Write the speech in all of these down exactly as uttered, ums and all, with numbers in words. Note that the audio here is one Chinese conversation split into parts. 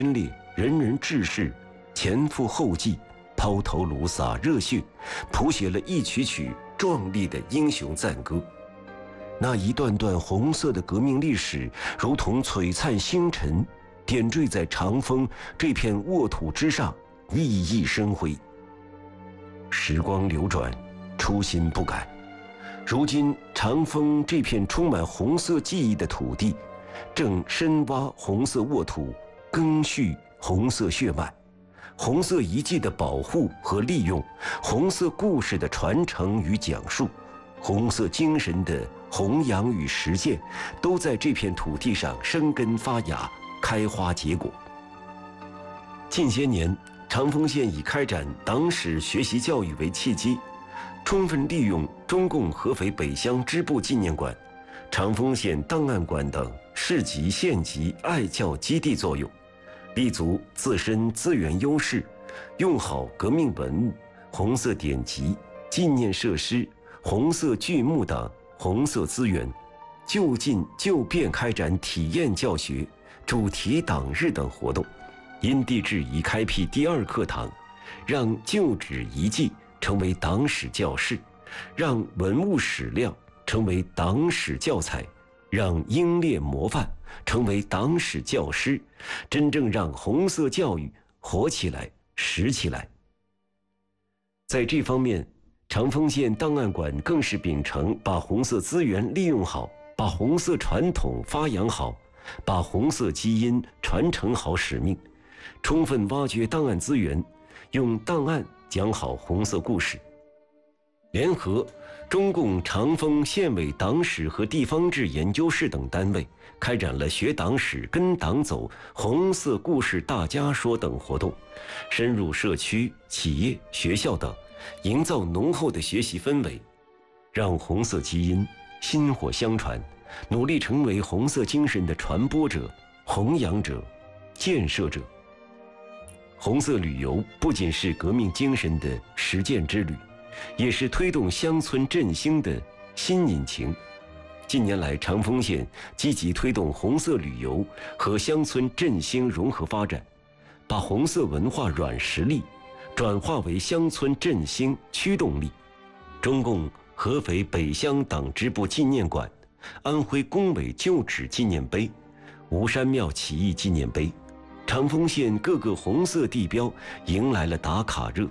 分裂，人人志士，前赴后继，抛头颅洒热血，谱写了一曲曲壮丽的英雄赞歌。那一段段红色的革命历史，如同璀璨星辰，点缀在长丰这片沃土之上，熠熠生辉。时光流转，初心不改。如今长丰这片充满红色记忆的土地，正深挖红色沃土，赓续红色血脉。红色遗迹的保护和利用，红色故事的传承与讲述，红色精神的弘扬与实践，都在这片土地上生根发芽，开花结果。近些年，长丰县以开展党史学习教育为契机，充分利用中共合肥北乡支部纪念馆、长丰县档案馆等市级县级爱教基地作用，立足自身资源优势，用好革命文物、红色典籍、纪念设施、红色剧目等红色资源，就近就便开展体验教学、主题党日等活动，因地制宜开辟第二课堂，让旧址遗迹成为党史教室，让文物史料成为党史教材，让英烈模范成为党史教师，真正让红色教育活起来、实起来。在这方面，长丰县档案馆更是秉承把红色资源利用好、把红色传统发扬好、把红色基因传承好使命，充分挖掘档案资源，用档案讲好红色故事。联合中共长丰县委党史和地方志研究室等单位，开展了学党史、跟党走、红色故事大家说等活动，深入社区、企业、学校等，营造浓厚的学习氛围，让红色基因薪火相传，努力成为红色精神的传播者、弘扬者、建设者。红色旅游不仅是革命精神的实践之旅，也是推动乡村振兴的新引擎。近年来，长丰县积极推动红色旅游和乡村振兴融合发展，把红色文化软实力转化为乡村振兴驱动力。中共合肥北乡党支部纪念馆、安徽工委旧址纪念碑、吴山庙起义纪念碑，长丰县各个红色地标迎来了打卡热，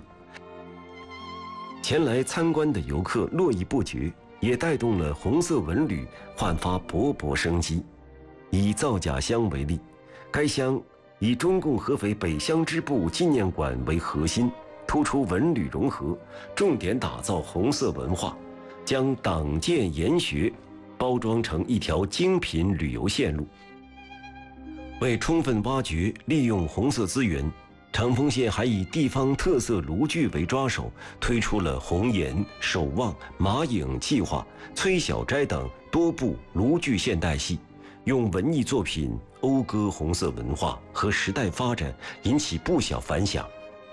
前来参观的游客络绎不绝，也带动了红色文旅焕发勃勃生机。以皂荚乡为例，该乡以中共合肥北乡支部纪念馆为核心，突出文旅融合，重点打造红色文化，将党建研学包装成一条精品旅游线路。为充分挖掘利用红色资源，长丰县还以地方特色炉剧为抓手，推出了红岩、守望、马影计划、崔小斋等多部炉剧现代戏，用文艺作品讴歌红色文化和时代发展，引起不小反响。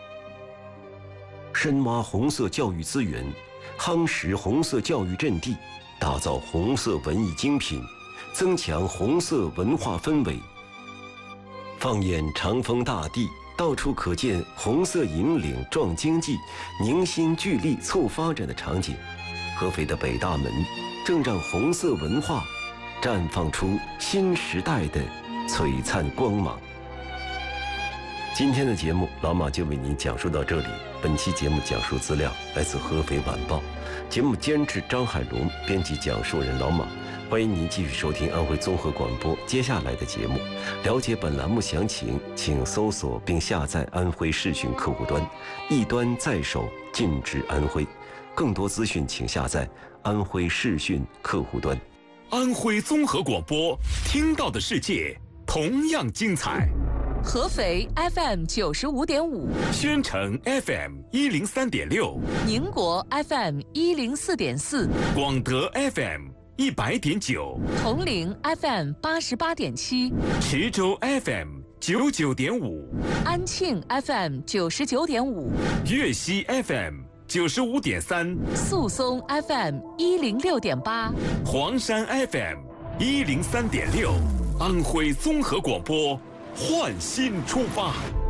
深挖红色教育资源，夯实红色教育阵地，打造红色文艺精品，增强红色文化氛围。放眼长丰大地，到处可见红色引领壮经济、凝心聚力促发展的场景。合肥的北大门正让红色文化绽放出新时代的璀璨光芒。今天的节目老马就为您讲述到这里。本期节目讲述资料来自合肥晚报，节目监制张海龙，编辑讲述人老马。欢迎您继续收听安徽综合广播接下来的节目。了解本栏目详情，请搜索并下载安徽视讯客户端，一端在手，尽知安徽。更多资讯请下载安徽视讯客户端。 安徽综合广播，听到的世界同样精彩。 合肥 F M 九十五点五， 宣城 F M 一零三点六， 宁国 F M 一零四点四， 广德 F M一百点九， 铜陵 F M 八十八点七， 池州 F M 九九点五， 安庆 F M 九十九点五， 粤西 F M 九十五点三， 宿松 F M 一零六点八， 黄山 F M 一零三点六，安徽综合广播， 焕新出发。